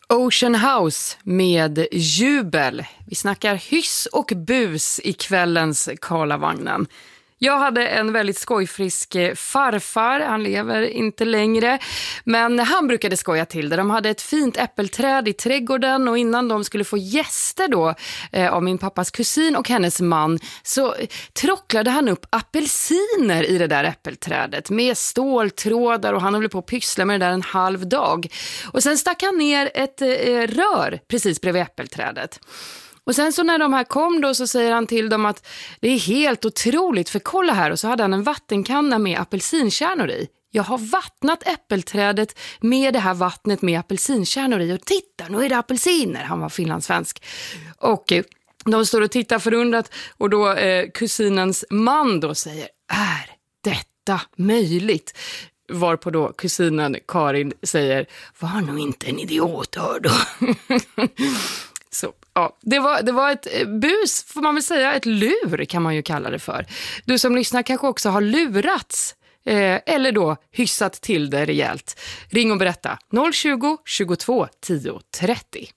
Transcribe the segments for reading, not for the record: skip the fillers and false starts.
Ocean House med Jubel. Vi snackar hyss och bus i kvällens Karlavagnen. Jag hade en väldigt skojfrisk farfar, han lever inte längre, men han brukade skoja till det. De hade ett fint äppelträd i trädgården och innan de skulle få gäster då av min pappas kusin och hennes man så tråcklade han upp apelsiner i det där äppelträdet med ståltrådar och han höll på att pyssla med det där en halv dag. Och sen stack han ner ett rör precis bredvid äppelträdet. Och sen så när de här kom då så säger han till dem att det är helt otroligt för kolla här och så hade han en vattenkanna med apelsinkärnor i. Jag har vattnat äppelträdet med det här vattnet med apelsinkärnor i och titta nu är det apelsiner. Han var finlandssvensk. Och de står och tittar förundrat och då kusinens man då säger är detta möjligt? Varpå då kusinen Karin säger var nog inte en idiot hör då. Så ja, det var ett bus får man väl säga, ett lur kan man ju kalla det för. Du som lyssnar kanske också har lurats eller då hyssat till det rejält. Ring och berätta 020 22 10 30.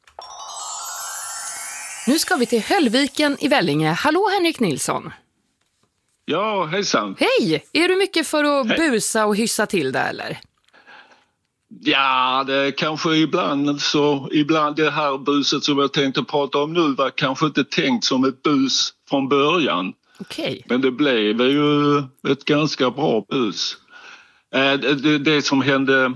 Nu ska vi till Höllviken i Vellinge. Hallå Henrik Nilsson. Ja, hejsan. Hej, är du mycket för att busa och hyssa till det eller? Ja, det kanske ibland det här buset som jag tänkte prata om nu var kanske inte tänkt som ett bus från början. Okej. Men det blev ju ett ganska bra bus. Det som hände,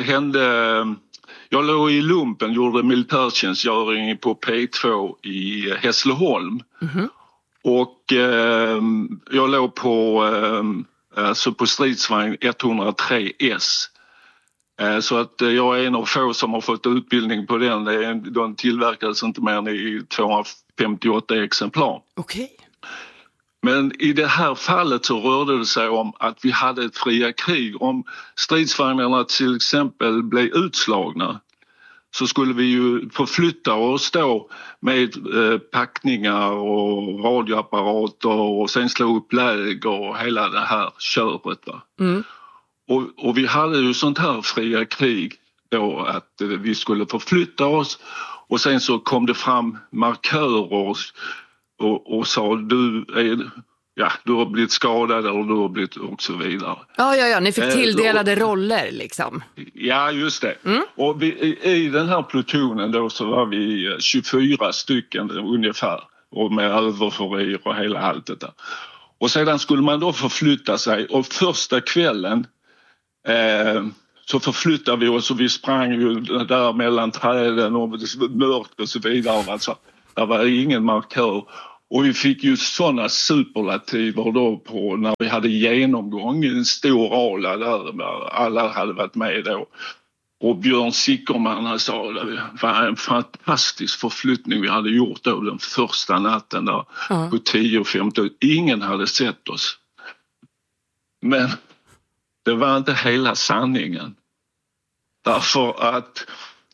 jag låg i lumpen, gjorde militärtjänstgöring på P2 i Hässleholm. Mm-hmm. Och jag låg på stridsvagn 103S. Så att jag är en av få som har fått utbildning på den. De tillverkades inte mer än i 258 exemplar. Okej. Men i det här fallet så rörde det sig om att vi hade ett fria krig. Om stridsvagnarna till exempel blev utslagna så skulle vi ju förflytta oss då med packningar och radioapparater och sen slå upp läger och hela det här köret. Va? Mm. Och vi hade ju sånt här fria krig då att vi skulle förflytta oss och sen så kom det fram markörer och sa du har blivit skadad eller du har blivit och så vidare. Ja, ni fick tilldelade roller liksom. Ja, just det. Mm. Och i den här plutonen då så var vi 24 stycken ungefär och med överförrir och hela allt det där. Och sedan skulle man då förflytta sig och första kvällen så förflyttade vi oss och vi sprang ju där mellan träden och mörkt och så vidare. Alltså, det var ingen markör. Och vi fick ju sådana superlativer då på när vi hade genomgång, en stor ala där alla hade varit med då. Och Björn Sickerman han sa det var en fantastisk förflyttning vi hade gjort då den första natten där på 10-15. Ingen hade sett oss. Men det var inte hela sanningen. Därför att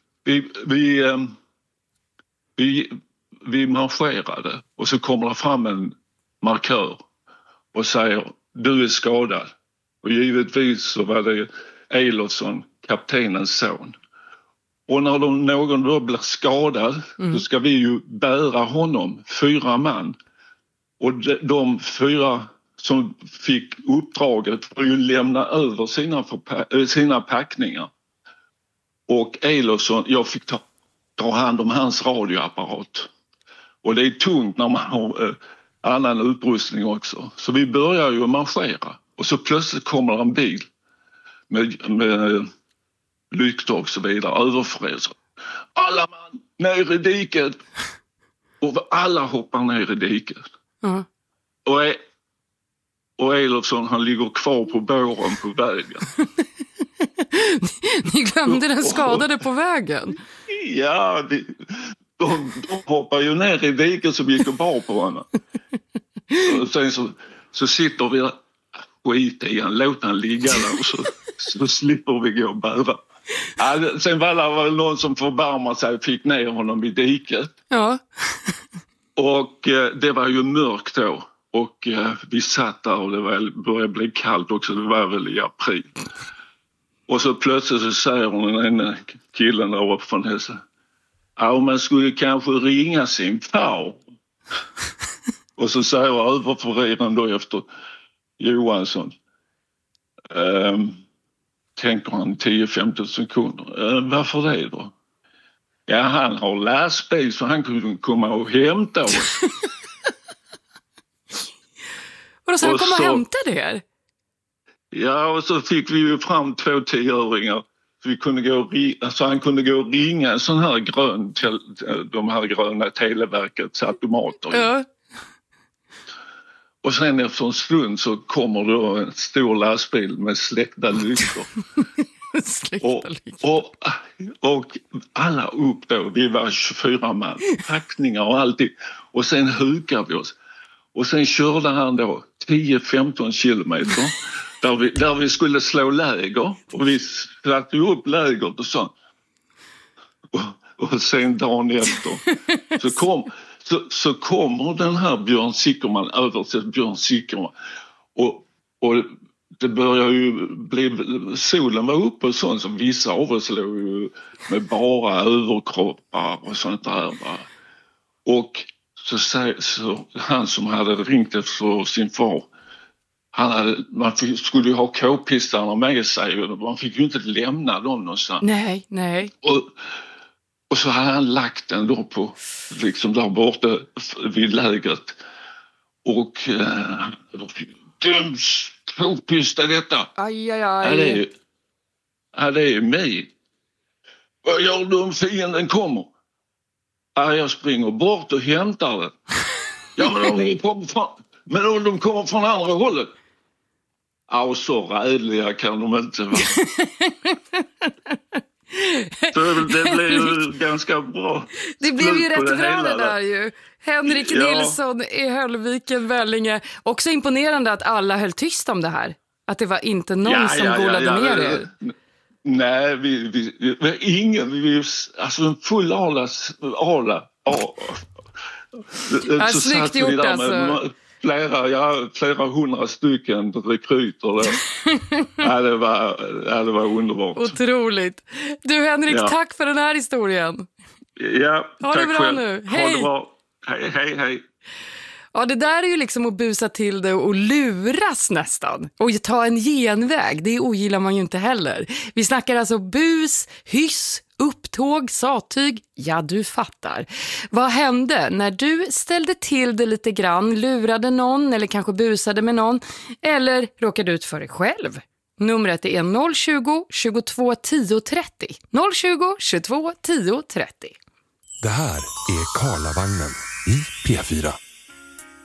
vi marscherade och så kommer det fram en markör och säger du är skadad. Och givetvis så var det Elofsson, kaptenens son. Och när någon då blir skadad då ska vi ju bära honom, 4 man. Och de 4 som fick uppdraget för att lämna över sina packningar. Och Elofsson, jag fick ta hand om hans radioapparat. Och det är tungt när man har annan utrustning också. Så vi börjar ju marschera. Och så plötsligt kommer en bil med lyktor och så vidare, överfräser. Alla man ner i diket! Och alla hoppar ner i diket. Mm. Och Elofsson han ligger kvar på båren på vägen. Ni glömde den skadade på vägen? Ja, de hoppar ju ner i diket som gick och bar på honom. Och sen så sitter vi skit i han, låt han ligga där och så slipper vi gå och bära. Ja, sen var det väl någon som förbarmade sig och fick ner honom i diket. Ja. Och det var ju mörkt då. Och vi satt där och det började bli kallt också, det var väl i april. Och så plötsligt så säger hon den ena killen där uppe från Hesse. Ja, man skulle kanske ringa sin far. Och så säger överföraren då efter Johansson. Tänker han 10-15 sekunder. Varför det då? Ja, han har lastbil så han kunde komma och hämta oss. Och då så han kom och hämtade er? Ja, och så fick vi ju fram 2 10-åringar. Så vi kunde han kunde gå och ringa en sån här grön till de här gröna Televerkets automater. Ja. Och sen efter en stund så kommer då en stor lastbil med släckta lyktor. Och alla upp då, vi var 24 man, packningar och allting. Och sen hukar vi oss. Och sen körde han då 10-15 kilometer där vi skulle slå läger. Och vi satte upp lägret och så. Och sen dagen efter så kommer den här Björn Sickerman över till Björn Sickerman. Och det börjar ju bli, solen var uppe och sånt, så vissa av oss låg ju med bara överkroppar och sånt där. Och så han som hade ringt efter sin far, man skulle ju ha k-pistarna med sig och man fick ju inte lämna dem någonstans. Nej. Och så hade han lagt den då på, liksom där borta vid lägret. Och döms k-pista detta. Aj. Ja, det är mig. Vad gör du om fienden kommer? Ja, jag springer bort och hämtar den. Ja, men om de kommer från andra hållet. Ja, och så rädliga kan de inte vara. Det blev ju ganska bra. Det blev ju rätt bra det där ju. Henrik Nilsson i Höllviken, Vellinge. Också imponerande att alla höll tyst om det här. Att det var inte någon som golade ner er. Nej, vi ingen, alltså en full ala. Snyggt gjort alltså. Flera 100 stycken rekryter där. Det var underbart. Otroligt. Du Henrik, tack för den här historien. Ja, ha tack det bra själv. nu. Hej. Ha det bra. Hej. Ja, det där är ju liksom att busa till det och luras nästan. Och ta en genväg, det ogillar man ju inte heller. Vi snackar alltså bus, hyss, upptåg, sattyg. Ja, du fattar. Vad hände när du ställde till det lite grann, lurade någon eller kanske busade med någon eller råkade ut för dig själv? Numret är 020 22 10 30. 020 22 10 30. Det här är Karlavagnen i P4.